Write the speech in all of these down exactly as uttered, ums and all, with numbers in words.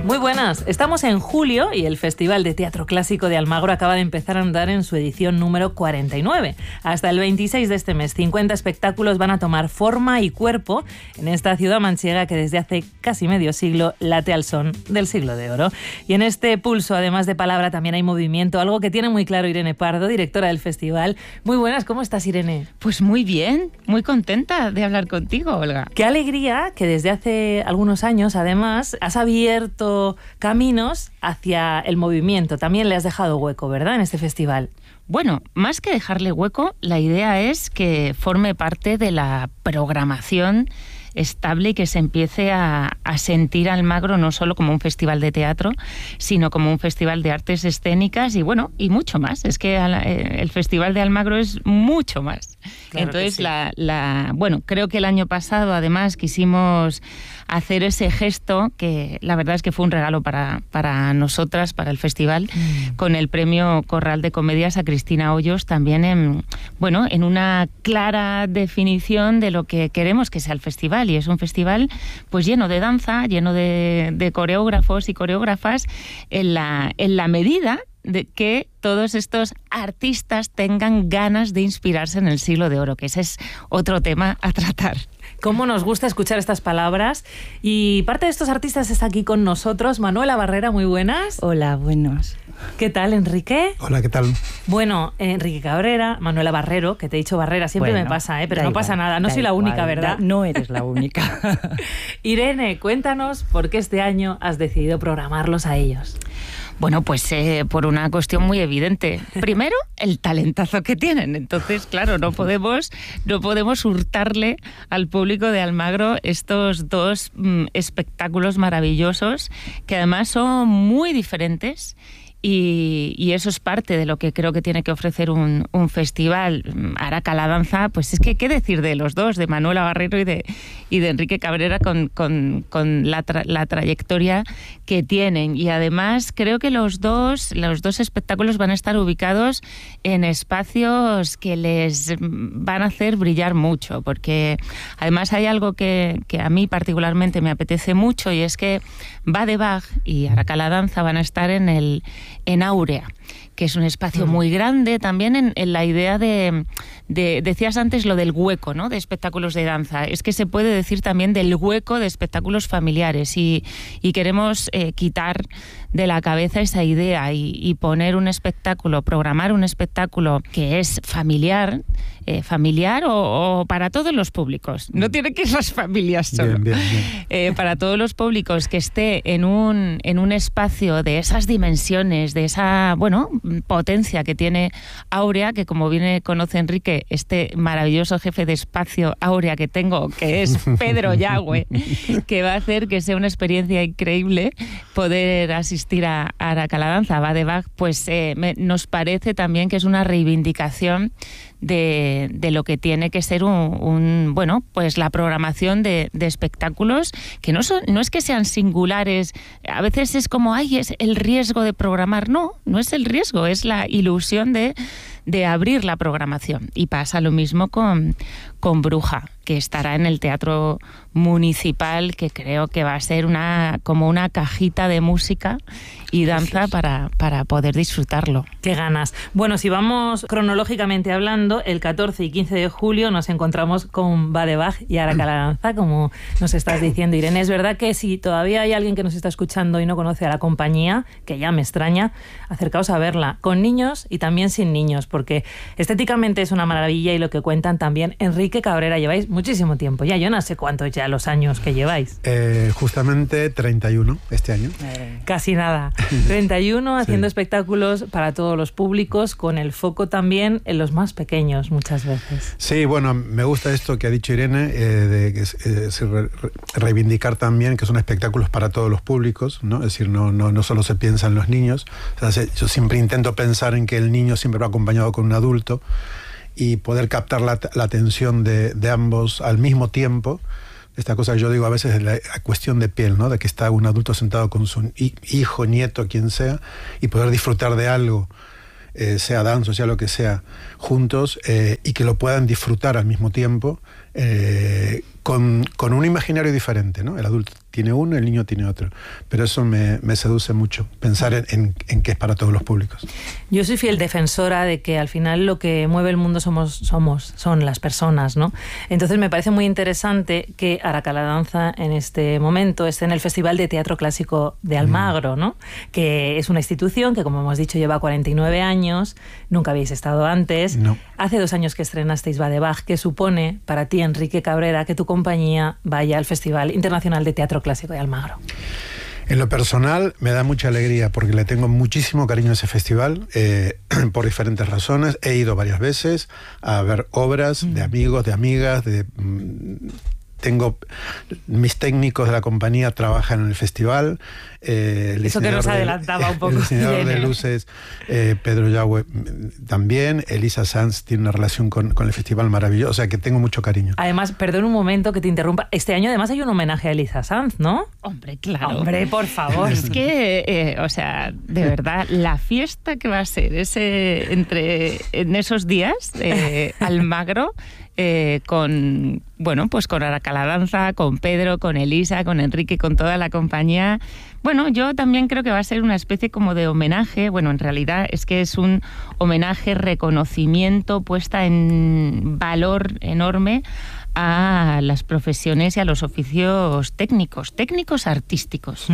Muy buenas, estamos en julio y el Festival de Teatro Clásico de Almagro acaba de empezar a andar en su edición número cuarenta y nueve. Hasta el veintiséis de este mes, cincuenta espectáculos van a tomar forma y cuerpo en esta ciudad manchega que desde hace casi medio siglo late al son del Siglo de Oro. Y en este pulso, además de palabra, también hay movimiento, algo que tiene muy claro Irene Pardo, directora del festival. Muy buenas, ¿cómo estás, Irene? Pues muy bien, muy contenta de hablar contigo, Olga. Qué alegría que desde hace algunos años, además, has abierto caminos hacia el movimiento. También le has dejado hueco, ¿verdad?, en este festival. Bueno, más que dejarle hueco, la idea es que forme parte de la programación estable y que se empiece a, a sentir Almagro no solo como un festival de teatro, sino como un festival de artes escénicas y bueno, y mucho más. Es que el Festival de Almagro es mucho más. Claro. Entonces, sí. la, la, bueno, creo que el año pasado además quisimos hacer ese gesto que la verdad es que fue un regalo para, para nosotras, para el festival, mm. con el premio Corral de Comedias a Cristina Hoyos, también en, bueno, en una clara definición de lo que queremos que sea el festival. Y es un festival pues lleno de danza, lleno de, de coreógrafos y coreógrafas en la, en la medida de que todos estos artistas tengan ganas de inspirarse en el Siglo de Oro, que ese es otro tema a tratar. Cómo nos gusta escuchar estas palabras. Y parte de estos artistas está aquí con nosotros. Manuela Barrera, muy buenas. Hola, buenos. ¿Qué tal, Enrique? Hola, ¿qué tal? Bueno, Enrique Cabrera, Manuela Barrero, que te he dicho Barrera, siempre bueno, me pasa, ¿eh? Pero no igual, pasa nada, no soy la igual, única, ¿verdad? No eres la única. Irene, cuéntanos por qué este año has decidido programarlos a ellos. Bueno, pues eh, por una cuestión muy evidente. Primero, el talentazo que tienen. Entonces, claro, no podemos, no podemos hurtarle al público de Almagro estos dos mm, espectáculos maravillosos que además son muy diferentes. Y, y eso es parte de lo que creo que tiene que ofrecer un, un festival. Araca la danza, pues es que qué decir de los dos, de Manuela Barrero y de, y de Enrique Cabrera con, con, con la, tra, la trayectoria que tienen. Y además creo que los dos, los dos espectáculos van a estar ubicados en espacios que les van a hacer brillar mucho, porque además hay algo que, que a mí particularmente me apetece mucho, y es que Bade Bach y Araca la danza van a estar en el en Áurea, que es un espacio mm. muy grande, también en, en la idea de, de, decías antes lo del hueco, ¿no?, de espectáculos de danza. Es que se puede decir también del hueco de espectáculos familiares, y, y queremos eh, quitar de la cabeza esa idea y, y poner un espectáculo, programar un espectáculo que es familiar, eh, familiar o, o para todos los públicos. No tiene que ir las familias solo. Bien, bien, bien. Eh, para todos los públicos, que esté en un, en un espacio de esas dimensiones, de esa, bueno, potencia que tiene Áurea, que como bien conoce Enrique, este maravilloso jefe de espacio Áurea que tengo, que es Pedro Yagüe, que va a hacer que sea una experiencia increíble poder asistir a, a Araca la danza, a Bade Bach, pues eh, me, nos parece también que es una reivindicación de, de lo que tiene que ser un, un bueno, pues la programación de, de espectáculos que no son, no es que sean singulares. A veces es como, ay, es el riesgo de programar. No, no es el riesgo, es la ilusión de, de abrir la programación. Y pasa lo mismo con, con Bruja, que estará en el Teatro Municipal, que creo que va a ser una como una cajita de música y danza para, para poder disfrutarlo. ¡Qué ganas! Bueno, si vamos cronológicamente hablando, el catorce y quince de julio nos encontramos con Bade Bach y Araca la danza, como nos estás diciendo, Irene. Es verdad que si todavía hay alguien que nos está escuchando y no conoce a la compañía, que ya me extraña, acercaos a verla, con niños y también sin niños, porque estéticamente es una maravilla, y lo que cuentan también Enrique Cabrera, lleváis muchísimo tiempo ya, yo no sé cuántos ya los años que lleváis. Eh, justamente treinta y uno este año. Casi nada. treinta y uno haciendo sí. espectáculos para todos los públicos, con el foco también en los más pequeños muchas veces. Sí, bueno, me gusta esto que ha dicho Irene, eh, de que es, es re, reivindicar también que son espectáculos para todos los públicos, ¿no? Es decir, no, no, no solo se piensa en los niños. O sea, yo siempre intento pensar en que el niño siempre va acompañado con un adulto, y poder captar la, la atención de, de ambos al mismo tiempo. Esta cosa que yo digo a veces es la, la cuestión de piel, ¿no? De que está un adulto sentado con su hijo, nieto, quien sea, y poder disfrutar de algo, eh, sea danza, sea lo que sea, juntos, eh, y que lo puedan disfrutar al mismo tiempo, eh, con, con un imaginario diferente, ¿no? El adulto tiene uno, el niño tiene otro. Pero eso me, me seduce mucho, pensar en, en, en que es para todos los públicos. Yo soy fiel defensora de que al final lo que mueve el mundo somos, somos son las personas, ¿no? Entonces me parece muy interesante que Aracaladanza en este momento esté en el Festival de Teatro Clásico de Almagro, ¿no? Que es una institución que, como hemos dicho, lleva cuarenta y nueve años, nunca habéis estado antes. No. Hace dos años que estrenasteis Va de Bach. ¿Qué supone para ti, Enrique Cabrera, que tu compañía vaya al Festival Internacional de Teatro Clásico de Almagro? En lo personal me da mucha alegría porque le tengo muchísimo cariño a ese festival, eh, por diferentes razones. He ido varias veces a ver obras mm. de amigos, de amigas, de... Mm, tengo mis técnicos de la compañía trabajan en el festival. Eh, el Eso que nos adelantaba de, un poco. El diseñador de luces, eh, Pedro Yagüe, también. Elisa Sanz tiene una relación con, con el festival maravillosa, o sea que tengo mucho cariño. Además, perdón un momento que te interrumpa. Este año además hay un homenaje a Elisa Sanz, ¿no? Hombre, claro. Hombre, por favor. Es que, eh, o sea, de verdad, la fiesta que va a ser ese entre en esos días, eh, Almagro, Eh, con, bueno, pues con Aracaladanza, con Pedro, con Elisa, con Enrique, con toda la compañía. Bueno, yo también creo que va a ser una especie como de homenaje. Bueno, en realidad es que es un homenaje, reconocimiento, puesta en valor enorme a las profesiones y a los oficios técnicos, técnicos artísticos. Mm.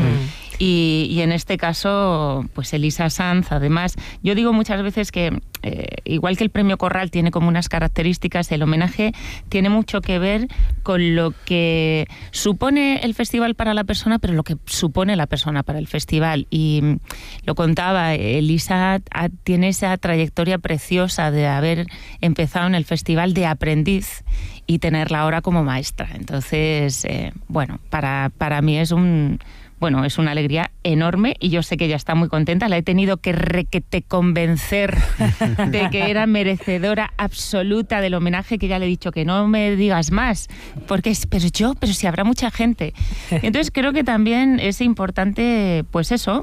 Y, y en este caso, pues Elisa Sanz, además, yo digo muchas veces que, eh, igual que el Premio Corral tiene como unas características, el homenaje tiene mucho que ver con lo que supone el festival para la persona, pero lo que supone la persona para el festival. Y lo contaba, Elisa tiene esa trayectoria preciosa de haber empezado en el festival de aprendiz y tenerla ahora como maestra. Entonces, eh, bueno, para, para mí es un... Bueno, es una alegría enorme y yo sé que ella está muy contenta. La he tenido que requete convencer de que era merecedora absoluta del homenaje, que ya le he dicho que no me digas más, porque es, pero yo, pero si habrá mucha gente. Entonces creo que también es importante, pues eso,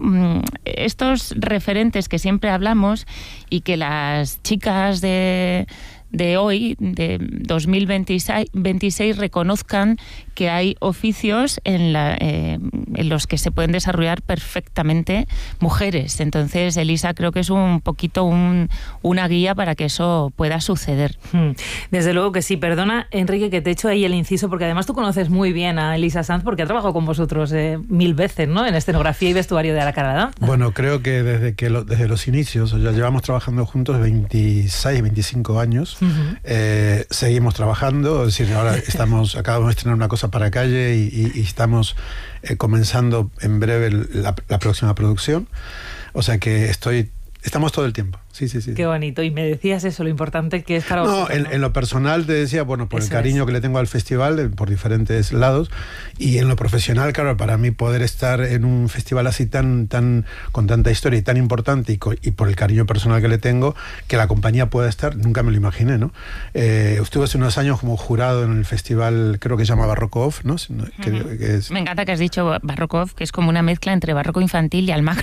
estos referentes que siempre hablamos y que las chicas de... de hoy, de dos mil veintiséis, reconozcan que hay oficios en, la, eh, en los que se pueden desarrollar perfectamente mujeres. Entonces, Elisa, creo que es un poquito un, una guía para que eso pueda suceder. Desde luego que sí. Perdona, Enrique, que te echo ahí el inciso, porque además tú conoces muy bien a Elisa Sanz, porque ha trabajado con vosotros eh, mil veces, ¿no?, en escenografía y vestuario de Aracaladanza. Bueno, creo que desde, que lo, desde los inicios, ya llevamos trabajando juntos veintiséis, veinticinco años. Uh-huh. eh, seguimos trabajando, es decir, ahora estamos, acabamos de estrenar una cosa para calle y, y, y estamos eh, comenzando en breve la, la próxima producción, o sea que estoy estamos todo el tiempo. Sí, sí, sí. Qué bonito. Y me decías eso, lo importante que es para no, vosotros. En, ¿no? en lo personal te decía, bueno, por eso el cariño es. que le tengo al festival, por diferentes lados, y en lo profesional, claro, para mí poder estar en un festival así tan, tan con tanta historia y tan importante, y, co, y por el cariño personal que le tengo, que la compañía pueda estar, nunca me lo imaginé, ¿no? Eh, estuve hace unos años como jurado en el festival, creo que se llama Barroco Off, ¿no? Que, uh-huh. que es... Me encanta que has dicho Barroco Off, que es como una mezcla entre barroco infantil y Almagro.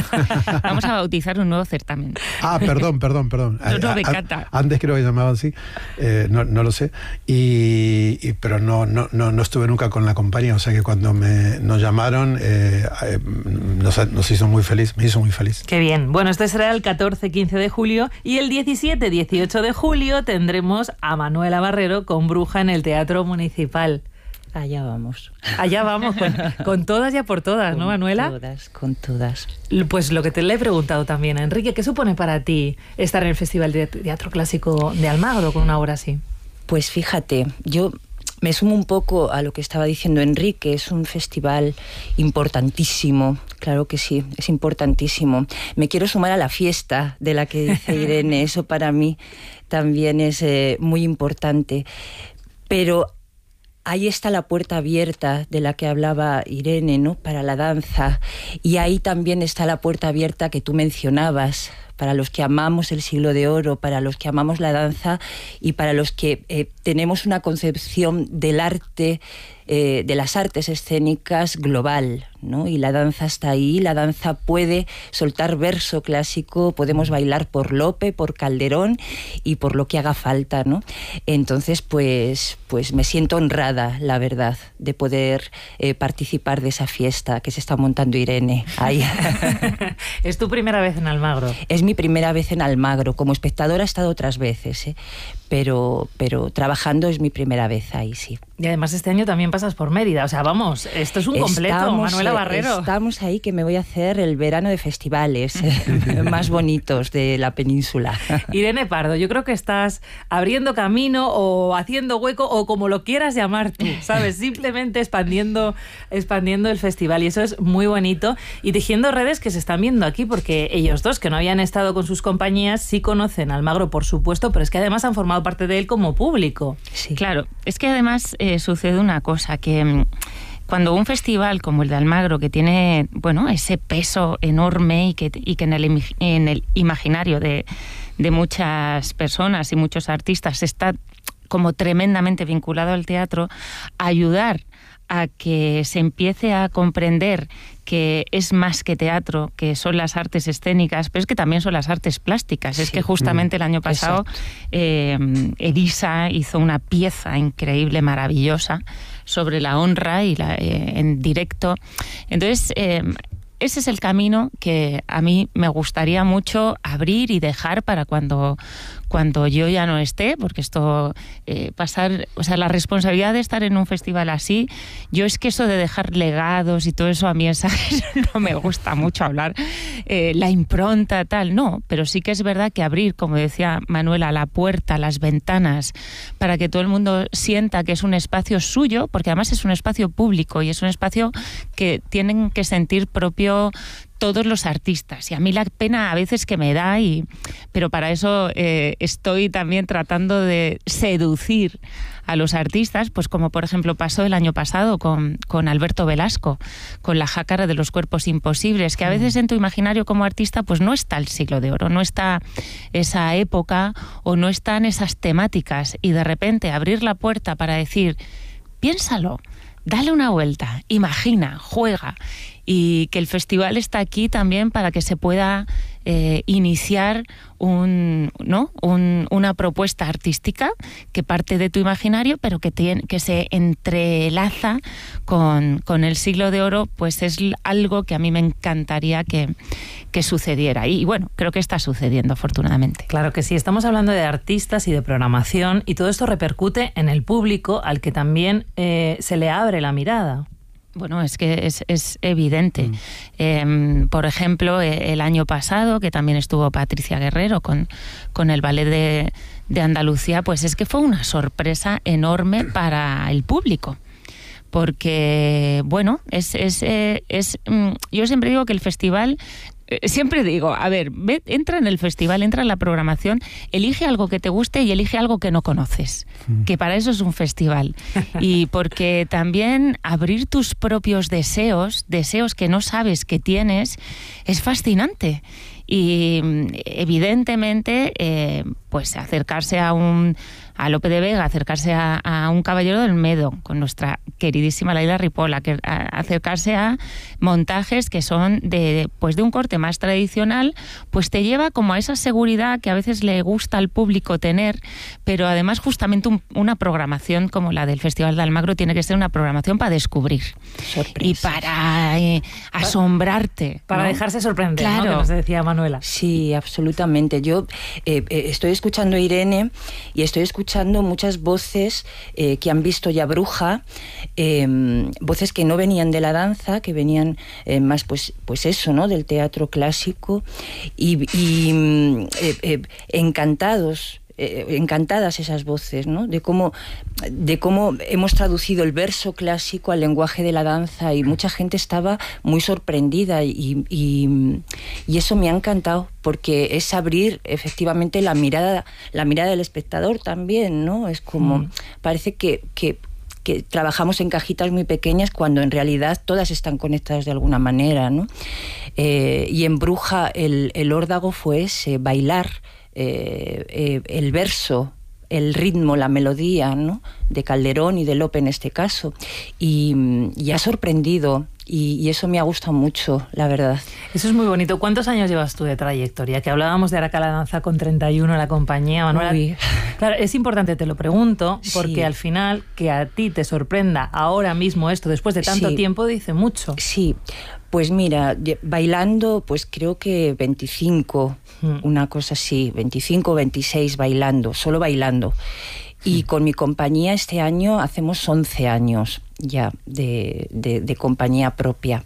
Vamos a bautizar un nuevo certamen. Ah, perdón, perdón, perdón. No, no, me encanta. Antes creo que llamaban así, eh, no, no lo sé, y, y, pero no, no, no, no estuve nunca con la compañía, o sea que cuando me, nos llamaron eh, eh, nos, nos hizo muy feliz, me hizo muy feliz. Qué bien. Bueno, esto será el catorce quince de julio y el diecisiete dieciocho de julio tendremos a Manuela Barrero con Bruja en el Teatro Municipal. Allá vamos. Allá vamos, con, con todas y a por todas, con ¿no, Manuela? Con todas, con todas. Pues lo que te le he preguntado también a Enrique, ¿qué supone para ti estar en el Festival de Teatro Clásico de Almagro con una obra así? Pues fíjate, yo me sumo un poco a lo que estaba diciendo Enrique, es un festival importantísimo, claro que sí, es importantísimo. Me quiero sumar a la fiesta de la que dice Irene, eso para mí también es eh, muy importante, pero ahí está la puerta abierta de la que hablaba Irene, ¿no?, para la danza. Y ahí también está la puerta abierta que tú mencionabas, para los que amamos el siglo de oro, para los que amamos la danza y para los que eh, tenemos una concepción del arte, eh, de las artes escénicas global, ¿no? Y la danza está ahí, la danza puede soltar verso clásico, podemos bailar por Lope, por Calderón y por lo que haga falta, ¿no? Entonces, pues, pues me siento honrada, la verdad, de poder eh, participar de esa fiesta que se está montando Irene ahí. ¿Es tu primera vez en Almagro? Es mi primera vez en Almagro. Como espectadora he estado otras veces, ¿eh? pero, pero trabajando es mi primera vez ahí, sí. Y además este año también pasas por Mérida. O sea, vamos, esto es un completo, estamos, Manuela Barrero. Estamos ahí que me voy a hacer el verano de festivales más bonitos de la península. Irene Pardo, yo creo que estás abriendo camino o haciendo hueco o como lo quieras llamar tú, ¿sabes? Simplemente expandiendo, expandiendo el festival y eso es muy bonito. Y tejiendo redes que se están viendo aquí porque ellos dos, que no habían estado con sus compañías, sí conocen Almagro, por supuesto, pero es que además han formado parte de él como público. Sí. Claro, es que además eh, sucede una cosa, que cuando un festival como el de Almagro, que tiene, bueno, ese peso enorme y que, y que en, el, en el imaginario de, de muchas personas y muchos artistas está como tremendamente vinculado al teatro, ayudar a que se empiece a comprender que es más que teatro, que son las artes escénicas, pero es que también son las artes plásticas. Sí. Es que justamente el año pasado eh, Elisa hizo una pieza increíble, maravillosa, sobre la honra y la, eh, en directo. Entonces, eh, ese es el camino que a mí me gustaría mucho abrir y dejar para cuando, cuando yo ya no esté, porque esto, eh, pasar, o sea, la responsabilidad de estar en un festival así, yo es que eso de dejar legados y todo eso a mí esa, no me gusta mucho hablar, eh, la impronta, tal, no, pero sí que es verdad que abrir, como decía Manuela, la puerta, las ventanas, para que todo el mundo sienta que es un espacio suyo, porque además es un espacio público y es un espacio que tienen que sentir propio todos los artistas, y a mí la pena a veces que me da, y pero para eso eh, estoy también tratando de seducir a los artistas, pues como por ejemplo pasó el año pasado con, con Alberto Velasco, con la jácara de los cuerpos imposibles, que a veces en tu imaginario como artista pues no está el siglo de oro, no está esa época o no están esas temáticas, y de repente abrir la puerta para decir, piénsalo, dale una vuelta, imagina, juega, y que el festival está aquí también para que se pueda eh, iniciar un, ¿no? un, una propuesta artística que parte de tu imaginario, pero que, tiene, que se entrelaza con, con el siglo de oro, pues es algo que a mí me encantaría que, que sucediera. Y bueno, creo que está sucediendo, afortunadamente. Claro que sí, estamos hablando de artistas y de programación, y todo esto repercute en el público, al que también eh, se le abre la mirada. Bueno, es que es, es evidente. Mm. Eh, por ejemplo, el año pasado, que también estuvo Patricia Guerrero con, con el Ballet de, de Andalucía, pues es que fue una sorpresa enorme para el público. Porque, bueno, es, es, es, es yo siempre digo que el festival... Siempre digo, a ver, ve, entra en el festival, entra en la programación, elige algo que te guste y elige algo que no conoces, mm. que para eso es un festival. Y porque también abrir tus propios deseos, deseos que no sabes que tienes, es fascinante. Y evidentemente, eh, pues acercarse a un a Lope de Vega, acercarse a, a un Caballero del Medo con nuestra queridísima Laila Ripoll, que, a, acercarse a montajes que son de pues de un corte más tradicional, pues te lleva como a esa seguridad que a veces le gusta al público tener, pero además justamente un, una programación como la del Festival de Almagro tiene que ser una programación para descubrir. Sorpresas. Y para eh, asombrarte. Para ¿no? dejarse sorprender, claro. ¿no? Que nos decía Manuela. Sí, absolutamente. Yo eh, eh, estoy escuchando a Irene y estoy escuchando muchas voces eh, que han visto ya Bruja, eh, voces que no venían de la danza, que venían eh, más, pues, pues eso, ¿no? Del teatro clásico, y, y eh, eh, encantados. Eh, encantadas esas voces, ¿no? De cómo, de cómo hemos traducido el verso clásico al lenguaje de la danza, y mucha gente estaba muy sorprendida, y, y, y eso me ha encantado, porque es abrir efectivamente la mirada, la mirada del espectador también, ¿no? Es como, mm. parece que, que que trabajamos en cajitas muy pequeñas cuando en realidad todas están conectadas de alguna manera, ¿no? Eh, y en Bruja el, el órdago fue ese, bailar eh, eh, el verso, el ritmo, la melodía, ¿no? De Calderón y de Lope en este caso, y, y ha sorprendido y, y eso me ha gustado mucho, la verdad. Eso es muy bonito. ¿Cuántos años llevas tú de trayectoria? Que hablábamos de Araca la Danza con treinta y uno en la compañía, Manuela. Uy. Claro, es importante, te lo pregunto, porque Sí. al final que a ti te sorprenda ahora mismo esto, después de tanto Sí. tiempo, dice mucho. Sí, pues mira, bailando, pues creo que veinticinco, Mm. una cosa así, veinticinco o veintiséis bailando, solo bailando. Y con mi compañía este año hacemos once años ya de, de, de compañía propia.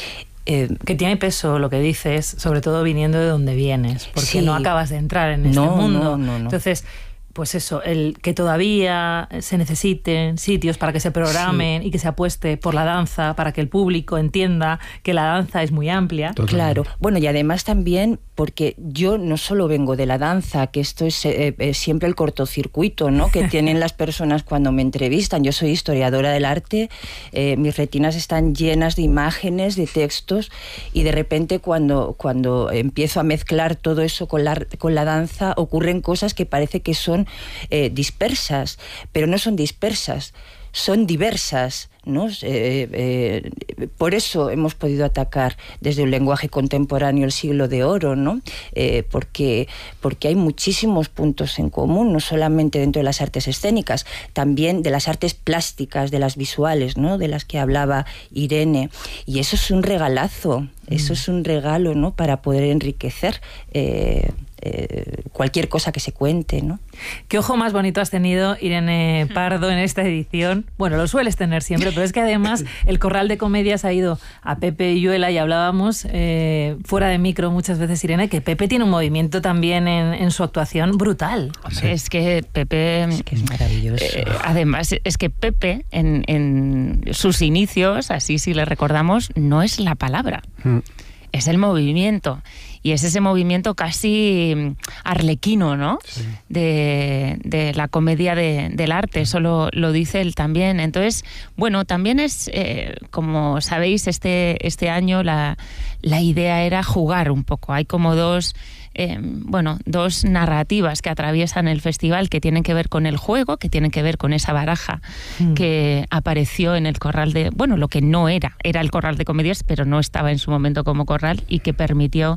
Eh, Que tiene peso lo que dices, sobre todo viniendo de donde vienes, porque Sí. no acabas de entrar en este No, mundo. no, no, no. Entonces, pues eso, el que todavía se necesiten sitios para que se programen y que se apueste por la danza, para que el público entienda que la danza es muy amplia. Claro, bueno, y además también porque yo no solo vengo de la danza, que esto es eh, eh, siempre el cortocircuito, ¿no? Que tienen las personas cuando me entrevistan. Yo soy historiadora del arte, eh, mis retinas están llenas de imágenes, de textos, y de repente cuando, cuando empiezo a mezclar todo eso con la, con la danza, ocurren cosas que parece que son eh, dispersas, pero no son dispersas, son diversas, ¿no? Eh, eh, por eso hemos podido atacar desde un lenguaje contemporáneo el siglo de oro, ¿no? Eh, porque, porque hay muchísimos puntos en común, no solamente dentro de las artes escénicas, también de las artes plásticas, de las visuales, ¿no? De las que hablaba Irene. Y eso es un regalazo, eso es un regalo, ¿no? Para poder enriquecer eh, eh, cualquier cosa que se cuente, ¿no? ¿Qué ojo más bonito has tenido, Irene Pardo, en esta edición? Bueno, lo sueles tener siempre, pero es que además el Corral de Comedias ha ido a Pepe Illuela y hablábamos eh, fuera de micro muchas veces, Irene, que Pepe tiene un movimiento también en, en su actuación brutal. Sí. Es que Pepe... Es que es maravilloso. Eh, además, es que Pepe, en, en sus inicios, así si le recordamos, no es la palabra, mm. es el movimiento. Y es ese movimiento casi arlequino, ¿no? Sí. De, de la comedia de, del arte, eso lo, lo dice él también. Entonces, bueno, también es, eh, como sabéis, este, este año la, la idea era jugar un poco. Hay como dos... Eh, bueno, dos narrativas que atraviesan el festival que tienen que ver con el juego, que tienen que ver con esa baraja mm. que apareció en el corral de... Bueno, lo que no era, era el Corral de Comedias, pero no estaba en su momento como corral y que permitió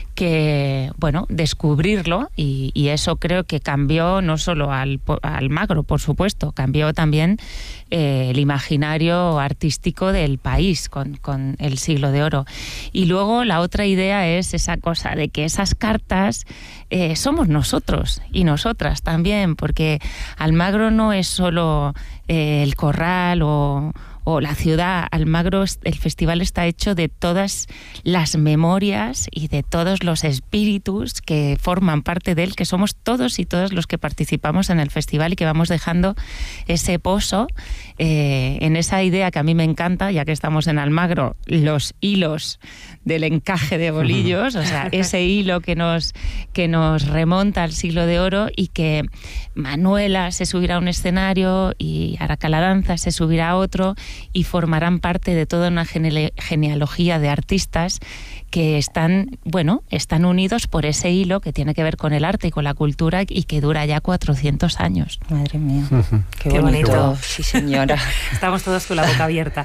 que, bueno, descubrirlo y, y eso creo que cambió no solo al, al Magro, por supuesto, cambió también eh, el imaginario artístico del país con, con el Siglo de Oro. Y luego la otra idea es esa cosa de que esas cartas eh, somos nosotros y nosotras también, porque Almagro no es solo eh, el corral o... o la ciudad. Almagro, el festival está hecho de todas las memorias y de todos los espíritus que forman parte de él, que somos todos y todas los que participamos en el festival y que vamos dejando ese pozo eh, en esa idea que a mí me encanta, ya que estamos en Almagro, los hilos del encaje de bolillos, o sea, ese hilo que nos, que nos remonta al Siglo de Oro y que Manuela se subirá a un escenario y Araca la Danza se subirá a otro y formarán parte de toda una genealogía de artistas que están, bueno, están unidos por ese hilo que tiene que ver con el arte y con la cultura y que dura ya cuatrocientos años. Madre mía, uh-huh. qué, qué bonito. bonito. Sí, señora. Estamos todos con la boca abierta.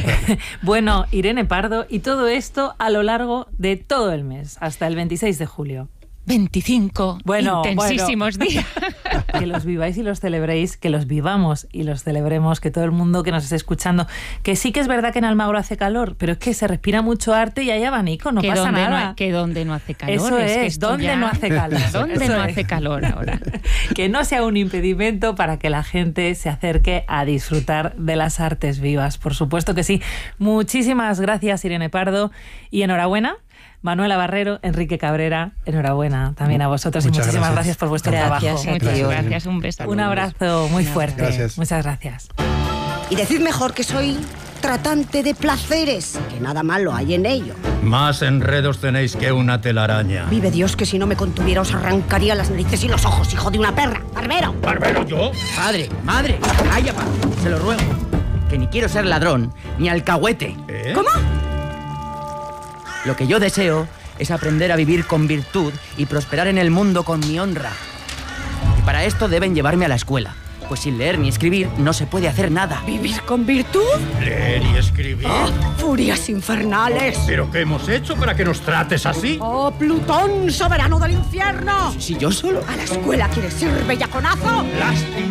Bueno, Irene Pardo, y todo esto a lo largo de todo el mes, hasta el veintiséis de julio. veinticinco bueno, intensísimos bueno. días. Que los viváis y los celebréis, que los vivamos y los celebremos, que todo el mundo que nos esté escuchando, que sí que es verdad que en Almagro hace calor, pero es que se respira mucho arte y hay abanico, no que pasa donde nada. No, que donde no hace calor. Eso es, es que esto donde ya... no hace calor. ¿Dónde Eso no es. hace calor ahora? Que no sea un impedimento para que la gente se acerque a disfrutar de las artes vivas. Por supuesto que sí. Muchísimas gracias, Irene Pardo, y enhorabuena. Manuela Barrero, Enrique Cabrera, enhorabuena también a vosotros. Muchas y muchísimas gracias. gracias por vuestro gracias, trabajo. Muchas gracias. gracias, un beso. Un abrazo muy fuerte. Gracias. Muchas gracias. Y decid mejor que soy tratante de placeres, que nada malo hay en ello. Más enredos tenéis que una telaraña. Vive Dios que si no me contuviera os arrancaría las narices y los ojos, hijo de una perra. ¡Barbero! ¿Barbero yo? Padre, madre, calla, pa, se lo ruego. Que ni quiero ser ladrón, ni alcahuete. ¿Eh? ¿Cómo? Lo que yo deseo es aprender a vivir con virtud y prosperar en el mundo con mi honra. Y para esto deben llevarme a la escuela. Pues sin leer ni escribir no se puede hacer nada. ¿Vivir con virtud? ¿Leer y escribir? ¡Oh, furias infernales! ¿Pero qué hemos hecho para que nos trates así? ¡Oh, Plutón, soberano del infierno! Si yo solo... ¿A la escuela quieres ir, bellaconazo? Lástima.